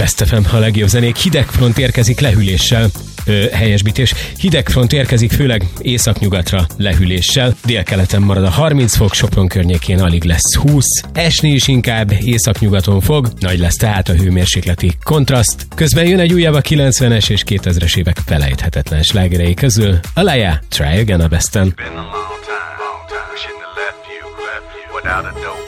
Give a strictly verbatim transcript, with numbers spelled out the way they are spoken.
Best ef em, a legjobb zenék. Hidegfront érkezik lehűléssel. Ö, helyesbítés. Hidegfront érkezik főleg északnyugatra lehűléssel. Délkeleten marad a harminc fok, Sopron környékén alig lesz húsz. Esni is inkább északnyugaton fog. Nagy lesz tehát a hőmérsékleti kontraszt. Közben jön egy újabb a kilencvenes és kétezres évek felejthetetlen slágerei közül. Alaya, Try Again a Besten. Been a long time, long time. We shouldn't have left you, left you without a dope.